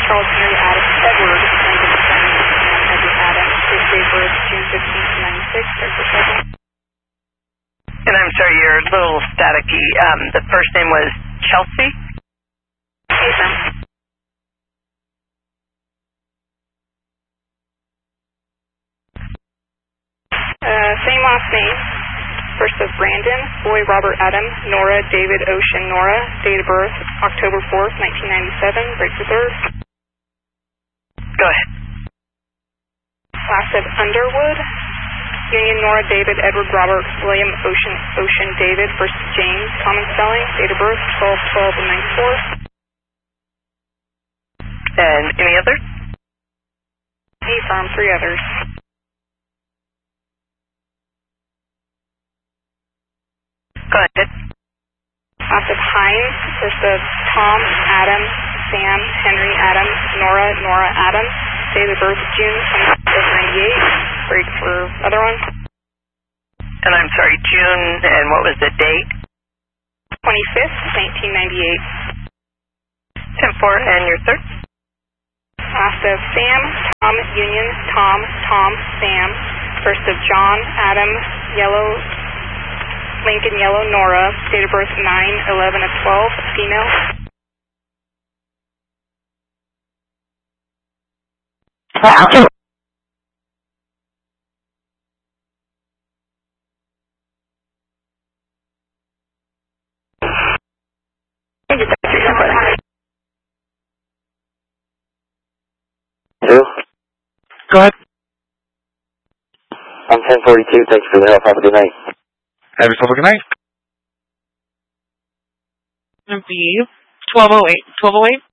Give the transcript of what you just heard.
Charles Henry Edward Lincoln Son, and Edward Adams, his date of birth June 15th, 96, start for second. And I'm sorry, you're a little staticky. The first name was Chelsea? Hey, firm. Same last name. First of Brandon, boy Robert Adam, Nora David Ocean Nora, date of birth October 4th, 1997, break for third. Go ahead. Last of Underwood, Union Nora David Edward Robert William Ocean David versus James, common spelling, date of birth 12/12/94. And any others? A firm, 3 others. Go ahead. Last of Hines, first of Tom, Adam, Sam, Henry, Adam, Nora, Adam, date of birth June 25th, 98, break for other one. And I'm sorry, June, and what was the date? 25th, 1998. 10-4, and your third? Last of Sam, Tom, Union, Tom, Sam, first of John, Adam, Lincoln Yellow, Nora, date of birth 9/11/12, female. Hello? Go ahead. I'm 1042. Thanks for the help. Have a good night. Have yourself a good night. Be 1208.